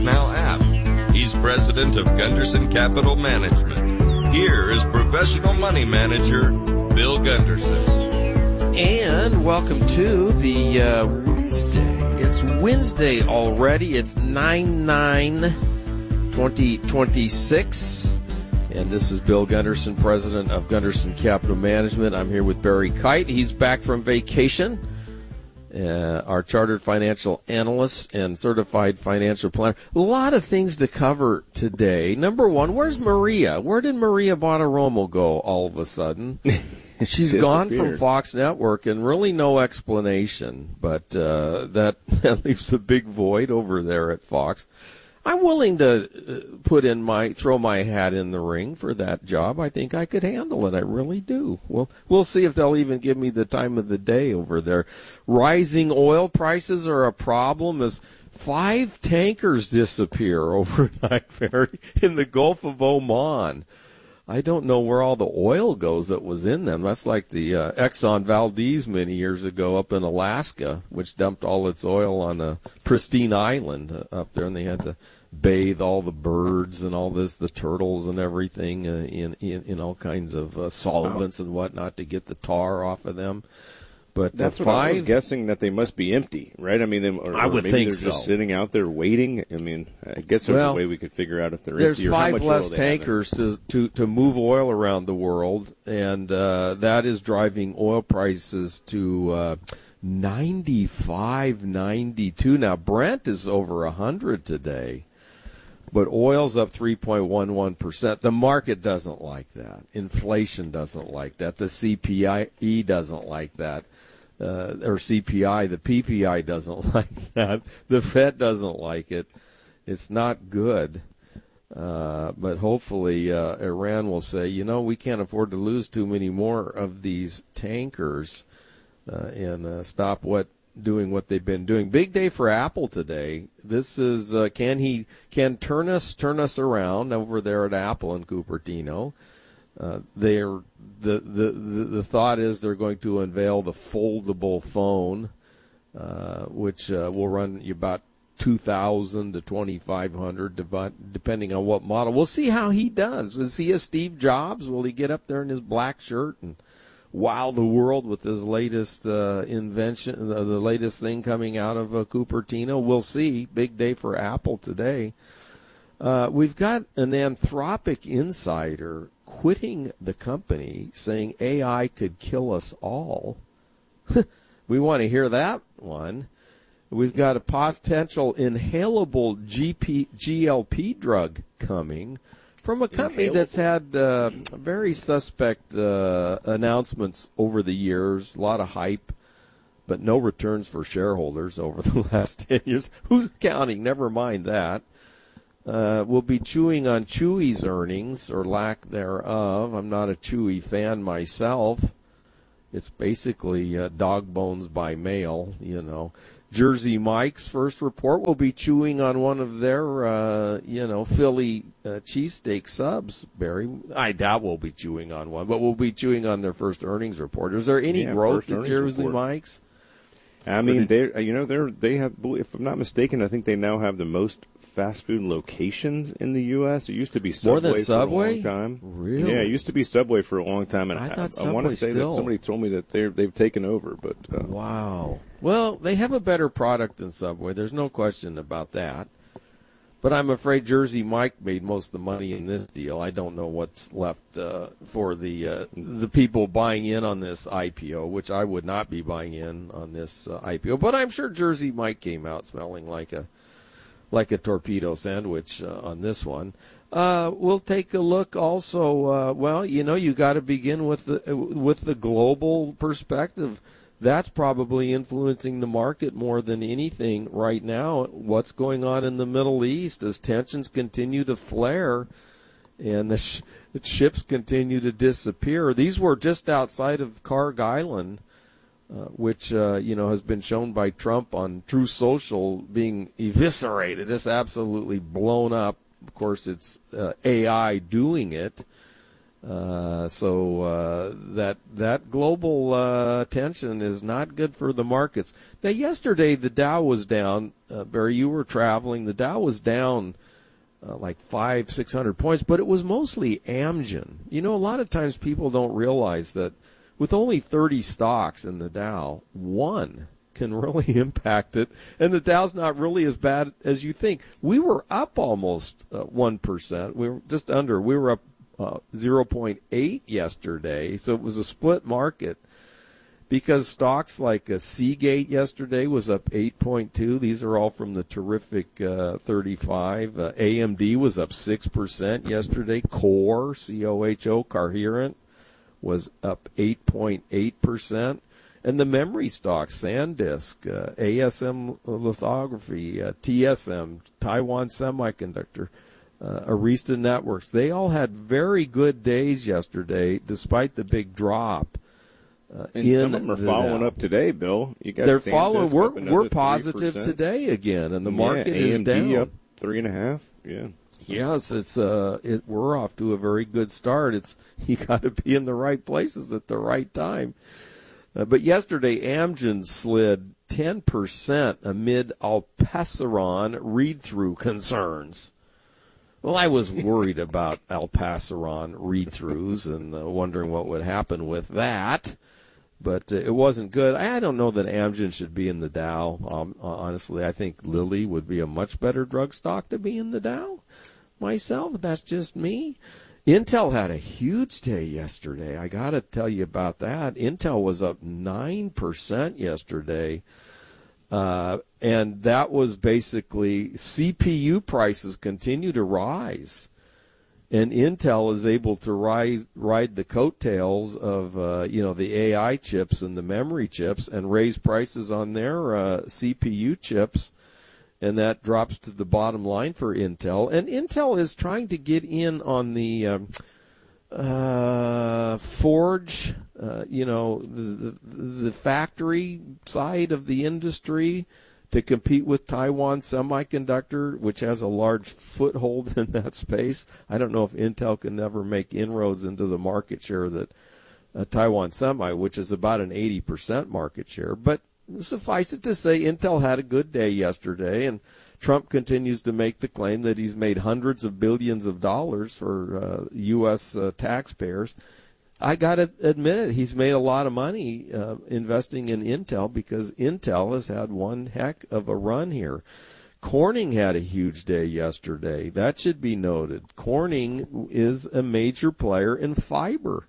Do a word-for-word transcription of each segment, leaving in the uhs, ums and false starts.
Now app. He's president of Gunderson Capital Management. Here is professional money manager Bill Gunderson. And welcome to the uh, Wednesday. It's Wednesday already. It's nine nine twenty twenty-six. And this is Bill Gunderson, president of Gunderson Capital Management. I'm here with Barry Kite. He's back from vacation. Uh, our chartered financial analyst and certified financial planner. A lot of things to cover today. Number one, where's Maria? Where did Maria Bartiromo go all of a sudden? She's gone from Fox Network and really no explanation, but uh, that, that leaves a big void over there at Fox. I'm willing to put in my throw my hat in the ring for that job. I think I could handle it. I really do. Well, we'll see if they'll even give me the time of the day over there. Rising oil prices are a problem as five tankers disappear overnight in the Gulf of Oman. I don't know where all the oil goes that was in them. That's like the uh, Exxon Valdez many years ago up in Alaska, which dumped all its oil on a pristine island uh, up there, and they had to bathe all the birds and all this, the turtles and everything, uh, in, in in all kinds of uh, solvents and whatnot to get the tar off of them. But that's uh, what five, I was guessing, that they must be empty, right? I mean, they, or, I would or maybe think they're so. just sitting out there waiting. I mean, I guess there's well, a way we could figure out if they're there's empty or how five much less oil they tankers to, to, to move oil around the world, and uh, that is driving oil prices to uh, ninety-five, ninety-two. Now, Brent is over one hundred today, but oil's up three point one one percent. The market doesn't like that. Inflation doesn't like that. The C P I E doesn't like that. Uh, or C P I, the P P I doesn't like that. The Fed doesn't like it. It's not good. Uh, but hopefully uh, Iran will say, you know, we can't afford to lose too many more of these tankers uh, and uh, stop what doing what they've been doing. Big day for Apple today. This is uh, can he can turn us turn us around over there at Apple in Cupertino. Uh, they're the, the the the thought is they're going to unveil the foldable phone, uh, which uh, will run you about two thousand to twenty five hundred, depending on what model. We'll see how he does. Is he a Steve Jobs? Will he get up there in his black shirt and wow the world with his latest uh, invention, the, the latest thing coming out of uh, Cupertino? We'll see. Big day for Apple today. Uh, we've got an Anthropic insider quitting the company, saying A I could kill us all. We want to hear that one. We've got a potential inhalable G P, G L P drug coming from a company inhalable. that's had uh, very suspect uh, announcements over the years, a lot of hype, but no returns for shareholders over the last ten years. Who's counting? Never mind that. Uh, we'll be chewing on Chewy's earnings, or lack thereof. I'm not a Chewy fan myself. It's basically uh, dog bones by mail, you know. Jersey Mike's first report will be chewing on one of their, uh, you know, Philly uh, cheesesteak subs, Barry. I doubt we'll be chewing on one, but we'll be chewing on their first earnings report. Is there any yeah, growth at Jersey report. Mike's? I mean, they you know they're they have, if I'm not mistaken, I think they now have the most fast food locations in the U S It used to be Subway more than Subway for a long time. Really? Yeah, it used to be Subway for a long time, and I, I, thought I, I want to say still. that somebody told me that they they've taken over. But uh, wow, well, they have a better product than Subway. There's no question about that. But I'm afraid Jersey Mike made most of the money in this deal. I don't know what's left uh, for the uh, the people buying in on this I P O, which I would not be buying in on this uh, I P O. But I'm sure Jersey Mike came out smelling like a like a torpedo sandwich uh, on this one. Uh, we'll take a look also. Uh, well, you know, you got to begin with the with the global perspective. That's probably influencing the market more than anything right now. What's going on in the Middle East as tensions continue to flare and the, sh- the ships continue to disappear. These were just outside of Karg Island, uh, which, uh, you know, has been shown by Trump on True Social being eviscerated. It's absolutely blown up. Of course, it's uh, A I doing it. Uh, so uh, that that global uh, tension is not good for the markets. Now, yesterday the Dow was down. Uh, Barry, you were traveling. The Dow was down uh, like five, six hundred points, but it was mostly Amgen. You know, a lot of times people don't realize that with only thirty stocks in the Dow, one can really impact it, and the Dow's not really as bad as you think. We were up almost uh, one percent. We were just under. We were up Uh, zero point eight yesterday, so it was a split market because stocks like uh, Seagate yesterday was up eight point two. These are all from the terrific uh, thirty-five. Uh, A M D was up six percent yesterday. Core, C O H O, Coherent, was up eight point eight percent. And the memory stocks, SanDisk, uh, A S M Lithography, uh, T S M, Taiwan Semiconductor, Uh, Arista Networks, they all had very good days yesterday, despite the big drop. Uh, and in some of them are following Dow. up today, Bill. You got They're SanDisk following. We're up we're positive three percent today again, and the market yeah, is A M D down. up three and a half. Yeah. Yes, it's uh, it, we're off to a very good start. It's you got to be in the right places at the right time. Uh, but yesterday, Amgen slid ten percent amid Alpaceron read-through concerns. Well, I was worried about Alpaceron read-throughs and uh, wondering what would happen with that, but uh, it wasn't good. I don't know that Amgen should be in the Dow. Um, honestly, I think Lilly would be a much better drug stock to be in the Dow myself. That's just me. Intel had a huge day yesterday. I got to tell you about that. Intel was up nine percent yesterday. Uh, and that was basically C P U prices continue to rise. And Intel is able to ride, ride the coattails of, uh, you know, the A I chips and the memory chips and raise prices on their uh, C P U chips. And that drops to the bottom line for Intel. And Intel is trying to get in on the um, uh, forge, uh, you know, the, the, the factory side of the industry to compete with Taiwan Semiconductor, which has a large foothold in that space. I don't know if Intel can ever make inroads into the market share that uh, Taiwan Semi, which is about an eighty percent market share. But suffice it to say, Intel had a good day yesterday, and Trump continues to make the claim that he's made hundreds of billions of dollars for uh, U S uh, taxpayers. I got to admit it, he's made a lot of money uh, investing in Intel because Intel has had one heck of a run here. Corning had a huge day yesterday. That should be noted. Corning is a major player in fiber.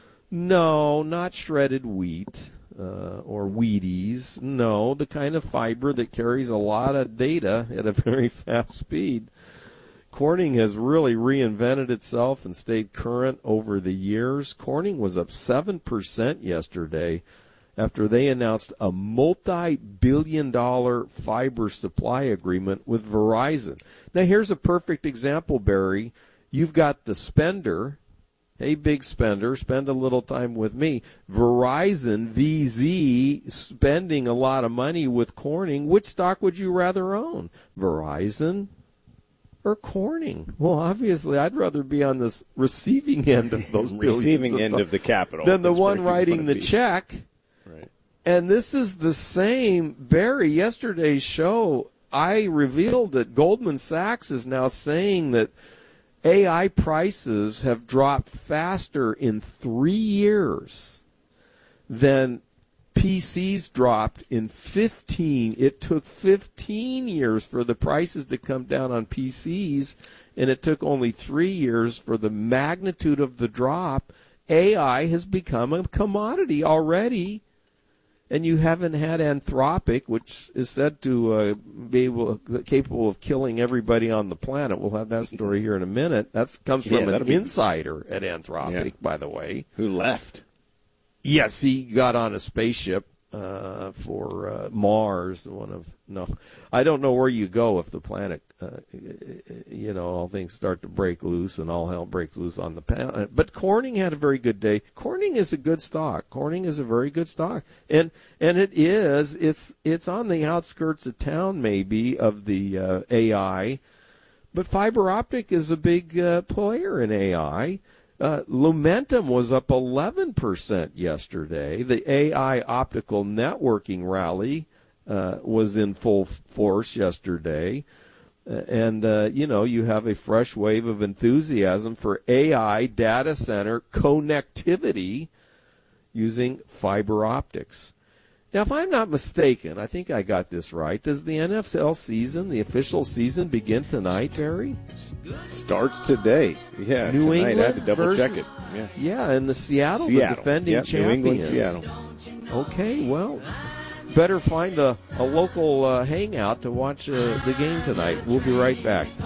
No, not shredded wheat. Uh, or Wheaties. No, the kind of fiber that carries a lot of data at a very fast speed. Corning has really reinvented itself and stayed current over the years. Corning was up seven percent yesterday after they announced a multi-billion dollar fiber supply agreement with Verizon. Now, here's a perfect example, Barry. You've got the spender. Hey, big spender, spend a little time with me. Verizon, V Z, spending a lot of money with Corning. Which stock would you rather own? Verizon or Corning? Well, obviously, I'd rather be on the receiving end of those receiving of end of the capital than the one writing the be. check. Right. And this is the same. Barry, yesterday's show, I revealed that Goldman Sachs is now saying that A I prices have dropped faster in three years than P Cs dropped in fifteen. It took fifteen years for the prices to come down on P Cs, and it took only three years for the magnitude of the drop. A I has become a commodity already. And you haven't had Anthropic, which is said to uh, be able, capable of killing everybody on the planet. We'll have that story here in a minute. That comes from yeah, an be... insider at Anthropic, yeah. by the way. Who left? Yes, he got on a spaceship uh, for uh, Mars. One of no, I don't know where you go if the planet, uh, you know, all things start to break loose and all hell breaks loose on the planet. But Corning had a very good day. Corning is a good stock. Corning is a very good stock, and and it is. It's it's on the outskirts of town, maybe, of the uh, A I, but fiber optic is a big uh, player in A I. Uh, Lumentum was up eleven percent yesterday. The A I optical networking rally uh, was in full force yesterday. Uh, and, uh, you know, you have a fresh wave of enthusiasm for A I data center connectivity using fiber optics. Now, if I'm not mistaken, I think I got this right. Does the N F L season, the official season, begin tonight, Barry? Starts today. Yeah, New tonight. England I had to double versus, check it. Yeah, yeah, and the Seattle, Seattle. the defending yep, champions. New England, Seattle. Okay, well, better find a, a local uh, hangout to watch uh, the game tonight. We'll be right back.